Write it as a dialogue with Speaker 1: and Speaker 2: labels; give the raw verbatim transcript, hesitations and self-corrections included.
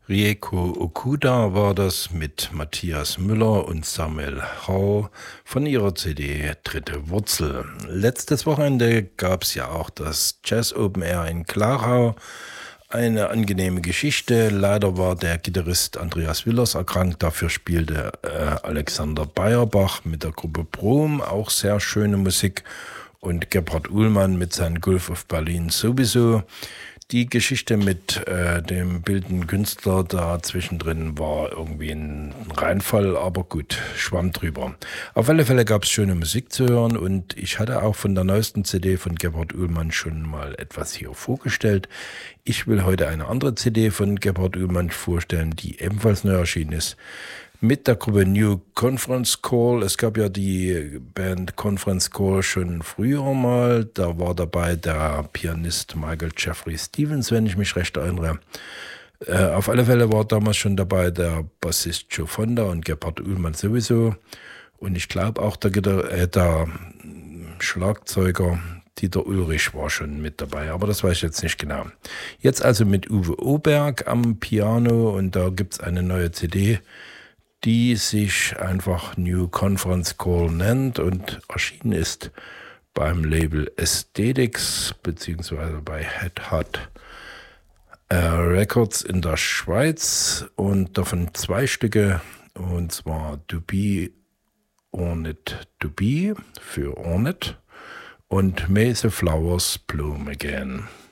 Speaker 1: Rieko Okuda war das mit Matthias Müller und Samuel Hall von ihrer C D Dritte Wurzel. Letztes Wochenende gab es ja auch das Jazz Open Air in Klarau. Eine angenehme Geschichte. Leider war der Gitarrist Andreas Willers erkrankt. Dafür spielte äh, Alexander Beyerbach mit der Gruppe Brom auch sehr schöne Musik. Und Gebhard Uhlmann mit seinem Gulf of Berlin sowieso. Die Geschichte mit äh, dem bildenden Künstler da zwischendrin war irgendwie ein Reinfall, aber gut, schwamm drüber. Auf alle Fälle gab es schöne Musik zu hören und ich hatte auch von der neuesten C D von Gebhard Uhlmann schon mal etwas hier vorgestellt. Ich will heute eine andere C D von Gebhard Uhlmann vorstellen, die ebenfalls neu erschienen ist. Mit der Gruppe New Conference Call. Es gab ja die Band Conference Call schon früher mal. Da war dabei der Pianist Michael Jeffrey Stevens, wenn ich mich recht erinnere. Äh, auf alle Fälle war damals schon dabei der Bassist Joe Fonda und Gebhard Uhlmann sowieso. Und ich glaube auch der, Gitar- äh, der Schlagzeuger Dieter Ulrich war schon mit dabei, aber das weiß ich jetzt nicht genau. Jetzt also mit Uwe Oberg am Piano und da gibt es eine neue C D, die sich einfach New Conference Call nennt und erschienen ist beim Label Aesthetics beziehungsweise bei Head Hut äh, Records in der Schweiz und davon zwei Stücke und zwar To Be or Not To Be für Ornette und May the Flowers Bloom Again.